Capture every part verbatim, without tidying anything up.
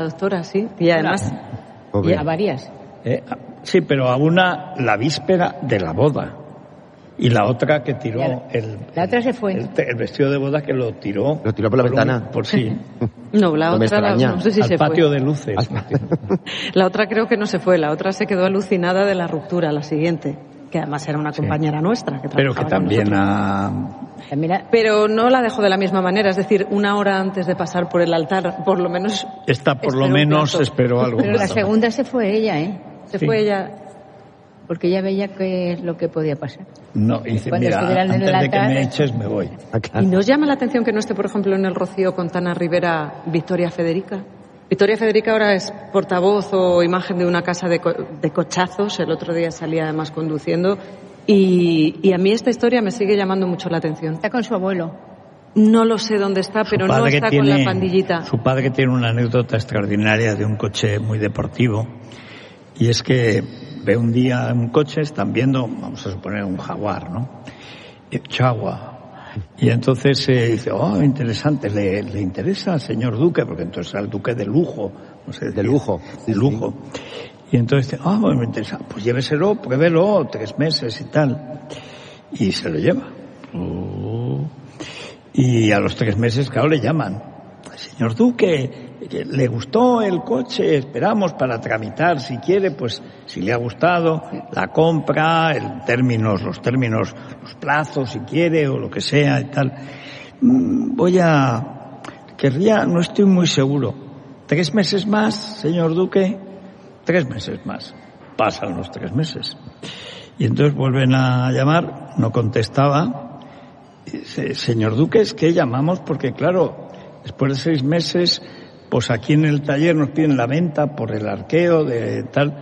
doctora, sí. Y además... Y a varias. Eh, sí, pero a una la víspera de la boda. Y la otra que tiró la, el... La otra se fue. El, el vestido de boda que lo tiró... Lo tiró por la por ventana. Un, por sí. No, la no otra la, no sé si al se patio fue. de luces. La otra creo que no se fue. La otra se quedó alucinada de la ruptura, la siguiente. Que además era una compañera sí. nuestra. Que pero que también ha... También Pero no la dejó de la misma manera, es decir, una hora antes de pasar por el altar, por lo menos... Esta por lo menos esperó algo. Pero la segunda se fue ella, ¿eh? Se sí. fue ella... Porque ella veía que es lo que podía pasar. No, y dice, Cuando mira, antes en el altar, de que me eches me voy. ¿Y nos llama la atención que no esté, por ejemplo, en el Rocío con Tana Rivera Victoria Federica? Victoria Federica ahora es portavoz o imagen de una casa de, co de cochazos. El otro día salía además conduciendo. Y, y a mí esta historia me sigue llamando mucho la atención. Está con su abuelo. No lo sé dónde está, pero no está tiene, con la pandillita. Su padre tiene una anécdota extraordinaria de un coche muy deportivo. Y es que ve un día un coche, están viendo, vamos a suponer, un Jaguar, ¿no? Jaguar. Y entonces eh, dice, oh, interesante, ¿le, le interesa al señor Duque? Porque entonces era el Duque de lujo. No sé, de lujo. De lujo. Y entonces dice, ah, oh, bueno, me interesa, pues lléveselo, pruébelo, tres meses y tal. Y se lo lleva. Oh. Y a los tres meses, claro, le llaman. Señor Duque, ¿le gustó el coche? Esperamos para tramitar, si quiere, pues si le ha gustado, la compra, el términos, los términos, los plazos, si quiere, o lo que sea y tal. Voy a... Querría, no estoy muy seguro. ¿Tres meses más, señor Duque? Tres meses más. Pasan los tres meses. Y entonces vuelven a llamar, no contestaba. Dice, señor Duque, es que llamamos porque, claro, después de seis meses, pues aquí en el taller nos piden la venta por el arqueo de tal.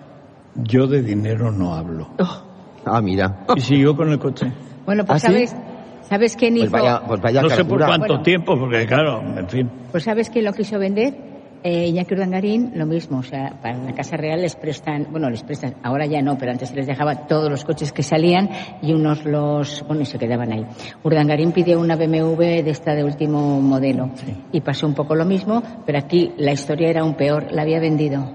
Yo de dinero no hablo. Oh. Ah, mira. Y siguió con el coche. Bueno, pues ¿Ah, sabes, ¿sí? ¿sabes quién hizo? Pues vaya, pues vaya no sé por cuánto bueno, tiempo, porque claro, en fin. Pues sabes quién lo quiso vender. Eh, Iñaki Urdangarín, lo mismo, o sea, para la Casa Real les prestan, bueno, les prestan, ahora ya no, pero antes se les dejaba todos los coches que salían y unos los, bueno, y se quedaban ahí. Urdangarín pidió una B M W de esta de último modelo sí. Y pasó un poco lo mismo, pero aquí la historia era aún peor, la había vendido.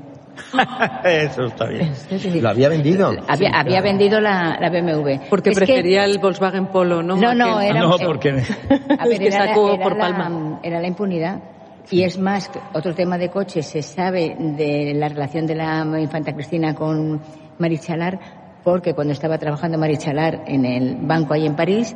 Eso está bien. ¿Lo había vendido? Había, sí, había claro. vendido la, la B M W. Porque es prefería que, el Volkswagen Polo, ¿no? No, no, era, no, porque... a ver, que era, sacó era por la, Palma. Era la impunidad. Y es más, otro tema de coches, se sabe de la relación de la infanta Cristina con Marichalar, porque cuando estaba trabajando Marichalar en el banco ahí en París,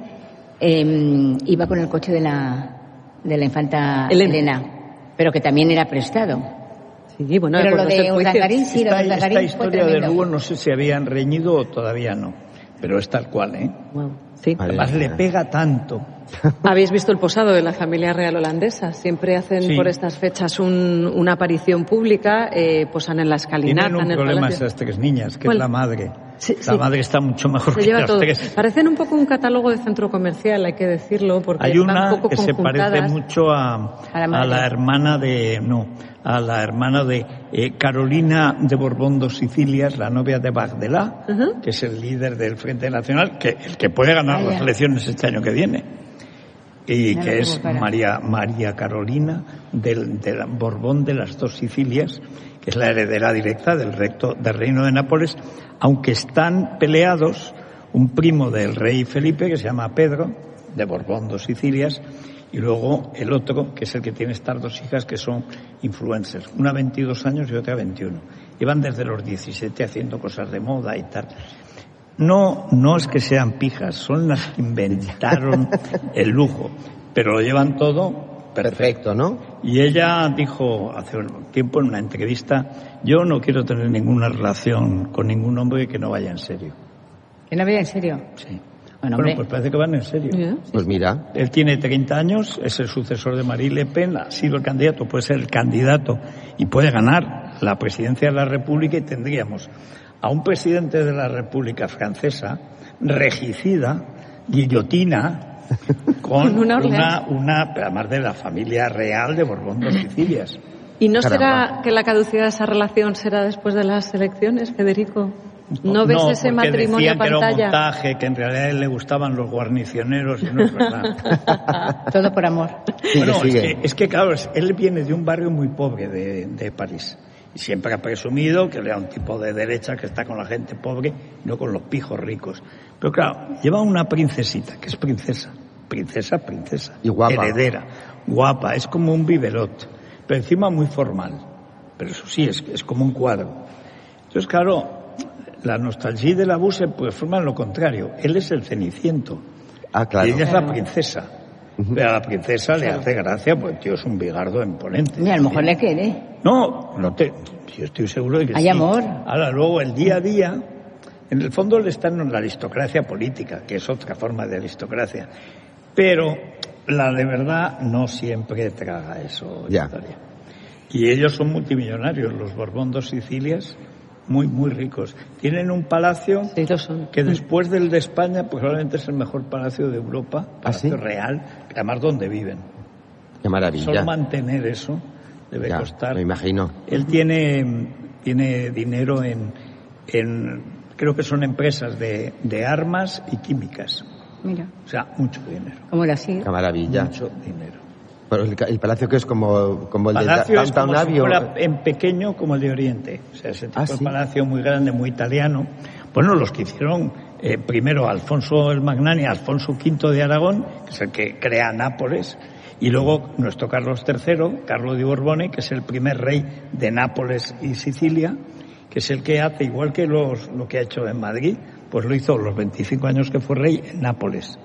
eh, iba con el coche de la, de la infanta Elena. Elena, pero que también era prestado. Sí, bueno, pero lo de Urdangarín, sí, esta, lo de Urdangarín esta historia de Lugo no sé si habían reñido o todavía no, pero es tal cual, ¿eh? Wow. Sí. Además le pega tanto. ¿Habéis visto el posado de la familia real holandesa? Siempre hacen sí. por estas fechas un, una aparición pública, eh, posan en la escalinata. Tienen un en el problema palacio. esas tres niñas, que ¿Cuál? es la madre. Sí, la sí. madre está mucho mejor se que lleva las todo. tres. Parecen un poco un catálogo de centro comercial, hay que decirlo, porque hay una están poco que se parece mucho a, a, la, a la hermana de no a la hermana de eh, Carolina de Borbón dos Sicilias, la novia de Bagdelá, uh-huh. que es el líder del Frente Nacional, que el que puede ganar Vaya. las elecciones este año que viene. Y no que es María María Carolina del, del Borbón de las dos Sicilias, que es la heredera directa del, recto, del reino de Nápoles, aunque están peleados un primo del rey Felipe, que se llama Pedro, de Borbón dos Sicilias, y luego el otro, que es el que tiene estas dos hijas, que son influencers, una veintidós años y otra veintiuno. Llevan desde los diecisiete haciendo cosas de moda y tal. No, no es que sean pijas, son las que inventaron el lujo, pero lo llevan todo perfecto, perfecto, ¿no? Y ella dijo hace un tiempo en una entrevista, yo no quiero tener ninguna relación con ningún hombre que no vaya en serio. ¿Que no vaya en serio? Sí. Bueno, bueno pues parece que van en serio. Yeah. Pues mira. Él tiene treinta años, es el sucesor de Marine Le Pen, ha sido el candidato, puede ser el candidato y puede ganar la presidencia de la República y tendríamos a un presidente de la República Francesa, regicida, guillotina, con una, una, una, además de la familia real de Borbón dos Sicilias. ¿Y no Caramba. será que la caducidad de esa relación será después de las elecciones, Federico? ¿No ves no, ese porque matrimonio decían que era un pantalla? montaje, que en realidad a él le gustaban los guarnicioneros y no es verdad. Todo por amor. Bueno, sigue. Es, que, es que claro, él viene de un barrio muy pobre de, de París y siempre ha presumido que era un tipo de derecha que está con la gente pobre, no con los pijos ricos. Pero claro, lleva una princesita, que es princesa, princesa, princesa, y guapa. heredera, guapa, es como un biberot, pero encima muy formal. Pero eso sí, es, es como un cuadro. Entonces, claro, la nostalgia de la Buse pues forma lo contrario. Él es el Ceniciento. Ah, claro. Y ella es la princesa. Pero a la princesa le hace gracia, pues tío es un bigardo imponente. Mira, a lo mejor le quiere. No, no te, yo estoy seguro de que Hay sí. amor. Ahora, luego, el día a día, en el fondo le están en la aristocracia política, que es otra forma de aristocracia. Pero la de verdad no siempre traga eso. Ya. Victoria. Y ellos son multimillonarios, los Borbón dos Sicilias, muy, muy ricos. Tienen un palacio Sí, lo son. que después del de España, pues probablemente es el mejor palacio de Europa, palacio ¿Ah, sí? real, además donde viven. Qué maravilla. Solo mantener eso debe Ya, costar. me imagino. Él tiene, tiene dinero en, en, creo que son empresas de, de armas y químicas. Mira, O sea, mucho dinero. como la sigue. Qué maravilla. Mucho dinero. Pero el, el palacio que es como, como el Palacio de es Downton como si Abbey. o- fuera en pequeño como el de Oriente. O sea, ese tipo Ah, de ¿sí? palacio muy grande, muy italiano. Bueno, los que hicieron eh, primero Alfonso el Magnánimo, Alfonso quinto de Aragón, que es el que crea Nápoles, y luego nuestro Carlos tercero, Carlo di Borbone, que es el primer rey de Nápoles y Sicilia, que es el que hace, igual que los, lo que ha hecho en Madrid, pues lo hizo los veinticinco años que fue rey en Nápoles.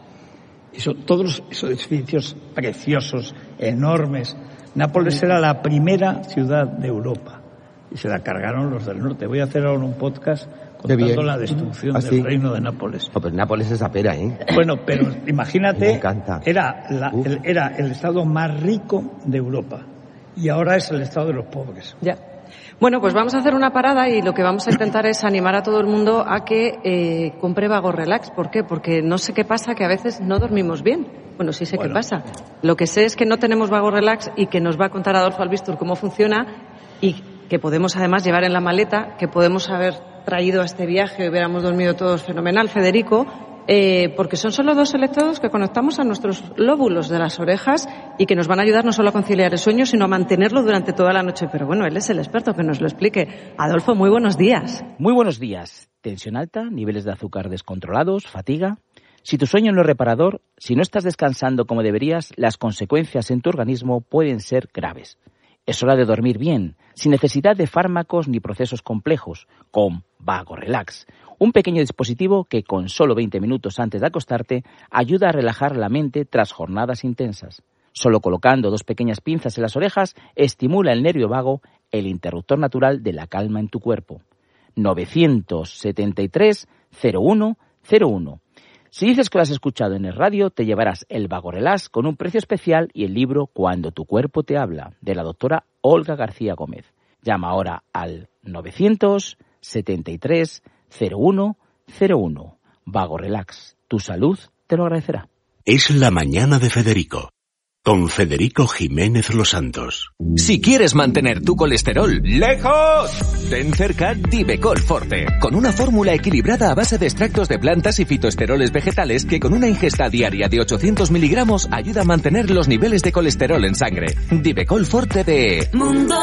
Y son todos esos edificios preciosos, enormes. Nápoles era la primera ciudad de Europa y se la cargaron los del norte. Voy a hacer ahora un podcast Qué bien. contando la destrucción ¿Ah, del sí? reino de Nápoles. Oh, pero Nápoles es la pera, ¿eh? Bueno, pero Me imagínate, encanta. era, la- Uf. el, era el estado más rico de Europa y ahora es el estado de los pobres. Ya. Bueno, pues vamos a hacer una parada y lo que vamos a intentar es animar a todo el mundo a que eh, compre Vago Relax. ¿Por qué? Porque no sé qué pasa, que a veces no dormimos bien. Bueno, sí sé Bueno. qué pasa. Lo que sé es que no tenemos Vago Relax y que nos va a contar Adolfo Albistur cómo funciona y que podemos además llevar en la maleta, que podemos haber traído a este viaje y hubiéramos dormido todos fenomenal, Federico, eh, porque son solo dos electrodos que conectamos a nuestros lóbulos de las orejas y que nos van a ayudar no solo a conciliar el sueño, sino a mantenerlo durante toda la noche. Pero bueno, él es el experto, que nos lo explique. Adolfo, muy buenos días. Muy buenos días. Tensión alta, niveles de azúcar descontrolados, fatiga. Si tu sueño no es reparador, si no estás descansando como deberías, las consecuencias en tu organismo pueden ser graves. Es hora de dormir bien, sin necesidad de fármacos ni procesos complejos, con Vago Relax, un pequeño dispositivo que con solo veinte minutos antes de acostarte ayuda a relajar la mente tras jornadas intensas. Solo colocando dos pequeñas pinzas en las orejas estimula el nervio vago, el interruptor natural de la calma en tu cuerpo. novecientos setenta y tres cero uno cero uno. Si dices que lo has escuchado en el radio, te llevarás el Vago Relax con un precio especial y el libro Cuando tu cuerpo te habla, de la doctora Olga García Gómez. Llama ahora al novecientos setenta y tres cero uno cero uno. Vago Relax, tu salud te lo agradecerá. Es la mañana de Federico, con Federico Jiménez Los Santos. Si quieres mantener tu colesterol lejos, ten cerca Divecol Forte, con una fórmula equilibrada a base de extractos de plantas y fitoesteroles vegetales que con una ingesta diaria de ochocientos miligramos ayuda a mantener los niveles de colesterol en sangre. Divecol Forte de Mundo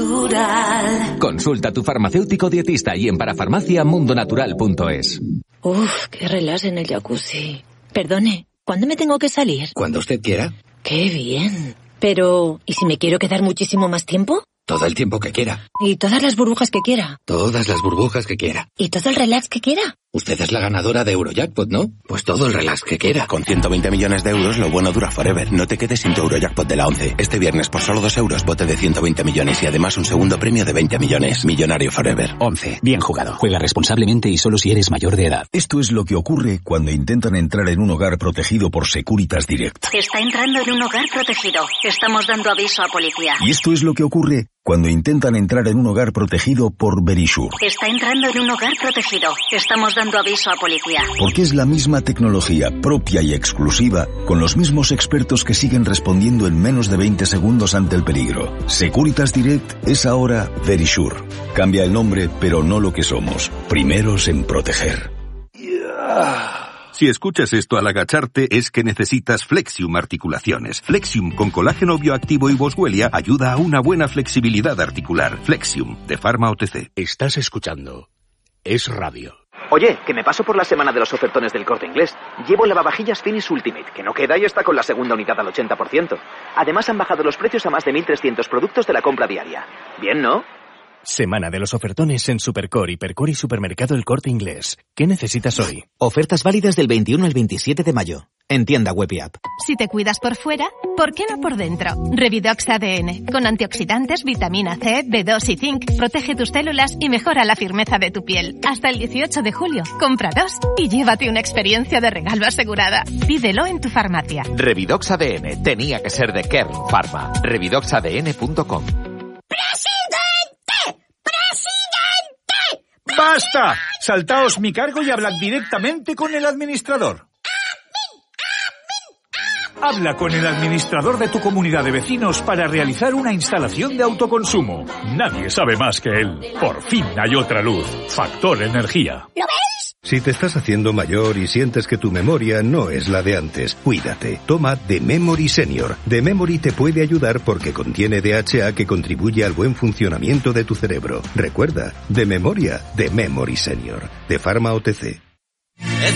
Natural. Consulta a tu farmacéutico dietista y en parafarmacia mundonatural punto es. Uf, qué relax en el jacuzzi. Perdone, ¿cuándo me tengo que salir? Cuando usted quiera, Qué bien. Pero, ¿y si me quiero quedar muchísimo más tiempo? todo el tiempo que quiera, ¿Y todas las burbujas que quiera? todas las burbujas que quiera. ¿Y todo el relax que quiera? Usted es la ganadora de Eurojackpot, ¿no? Pues todo el relax que quiera. Con ciento veinte millones de euros, lo bueno dura forever. No te quedes sin tu Eurojackpot de la once. Este viernes, por solo dos euros, bote de ciento veinte millones y además un segundo premio de veinte millones. Millonario forever. once. Bien jugado. Juega responsablemente y solo si eres mayor de edad. Esto es lo que ocurre cuando intentan entrar en un hogar protegido por Securitas Direct. Está entrando en un hogar protegido. Estamos dando aviso a policía. Y esto es lo que ocurre cuando intentan entrar en un hogar protegido por Verisure. Está entrando en un hogar protegido. Estamos dando aviso a policía. Porque es la misma tecnología propia y exclusiva, con los mismos expertos que siguen respondiendo en menos de veinte segundos ante el peligro. Securitas Direct es ahora Verisure. Cambia el nombre, pero no lo que somos. Primeros en proteger. Si escuchas esto al agacharte es que necesitas Flexium Articulaciones. Flexium con colágeno bioactivo y boswellia ayuda a una buena flexibilidad articular. Flexium, de Pharma O T C. Estás escuchando Es Radio. Oye, que me paso por la semana de los ofertones del Corte Inglés. Llevo lavavajillas Finish Ultimate, que no queda y está con la segunda unidad al ochenta por ciento. Además han bajado los precios a más de mil trescientos productos de la compra diaria. Bien, ¿no? Semana de los ofertones en Supercore, Hipercore y Supermercado El Corte Inglés. ¿Qué necesitas hoy? Ofertas válidas del veintiuno al veintisiete de mayo. En tienda web y app. Si te cuidas por fuera, ¿por qué no por dentro? Revidox A D N. Con antioxidantes, vitamina C, B dos y zinc. Protege tus células y mejora la firmeza de tu piel. Hasta el dieciocho de julio. Compra dos y llévate una experiencia de regalo asegurada. Pídelo en tu farmacia. Revidox A D N. Tenía que ser de Kern Pharma. revidox a d n punto com. ¡Basta! Saltaos mi cargo y hablad directamente con el administrador. Habla con el administrador de tu comunidad de vecinos para realizar una instalación de autoconsumo. Nadie sabe más que él. Por fin hay otra luz. Factor Energía. ¿Lo ves? Si te estás haciendo mayor y sientes que tu memoria no es la de antes, cuídate. Toma The Memory Senior. The Memory te puede ayudar porque contiene D H A que contribuye al buen funcionamiento de tu cerebro. Recuerda, de memoria, The Memory Senior. De Pharma O T C.